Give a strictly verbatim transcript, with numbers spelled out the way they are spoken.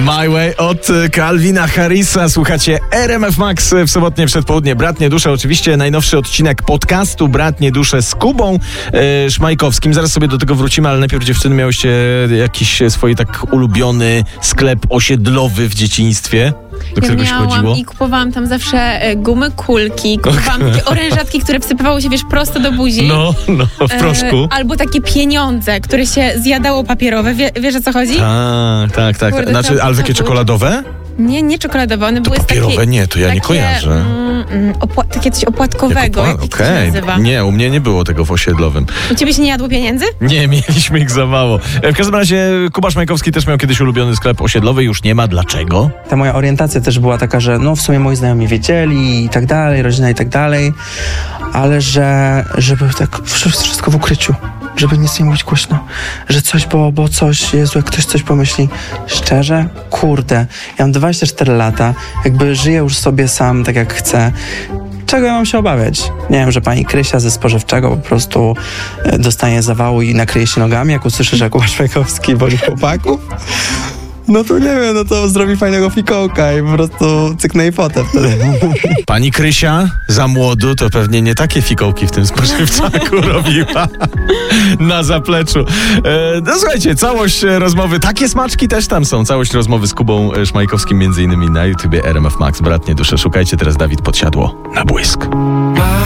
My Way od Calvina Harrisa. Słuchacie R M F Max w sobotnie przedpołudnie. Bratnie Dusze, oczywiście najnowszy odcinek podcastu Bratnie Dusze z Kubą e, Szmajkowskim. Zaraz sobie do tego wrócimy, ale najpierw, dziewczyny, miałyście jakiś swój tak ulubiony sklep osiedlowy w dzieciństwie, do którego ja się miałam chodziło? I kupowałam tam zawsze e, gumy, kulki, kupowałam takie orężatki, które wsypywało się, wiesz, prosto do buzi. No, no, w proszku. E, albo takie pieniądze, które się zjadało papierowe. Wie, wiesz, o co chodzi? Tak, tak, tak. Kurde, Znaczy, to- ale to takie było- czekoladowe? Nie, nie czekoladowe, one To były z papierowe takie, nie, to ja nie takie, kojarzę. Mm, mm, opła- takie coś opłatkowego, jak, jak to się Okej, nazywa. nie, u mnie nie było tego w osiedlowym. U ciebie się nie jadło pieniędzy? Nie, mieliśmy ich za mało. W każdym razie Kuba Szmajkowski też miał kiedyś ulubiony sklep osiedlowy, już nie ma. Dlaczego? Ta moja orientacja też była taka, że no w sumie moi znajomi wiedzieli i tak dalej, rodzina i tak dalej, ale że żeby tak wszystko w ukryciu, żeby nic nie mówić głośno, że coś, bo, bo coś, Jezu, jak ktoś coś pomyśli. Szczerze? Kurde, ja mam dwadzieścia cztery lata, jakby żyję już sobie sam tak jak chcę. Czego ja mam się obawiać? Nie wiem, że pani Krysia ze spożywczego po prostu e, dostanie zawału i nakryje się nogami, jak usłyszy, że Kuba Szmajkowski wozi chłopaków. No to nie wiem, no to zrobi fajnego fikołka i po prostu cyknę jej fotę wtedy. Pani Krysia za młodu to pewnie nie takie fikołki w tym spożywczaku robiła na zapleczu. E, no słuchajcie, całość rozmowy, takie smaczki też tam są. Całość rozmowy z Kubą Szmajkowskim między innymi na YouTubie R M F Max. Bratnie Dusze, szukajcie teraz Dawid Podsiadło na błysk.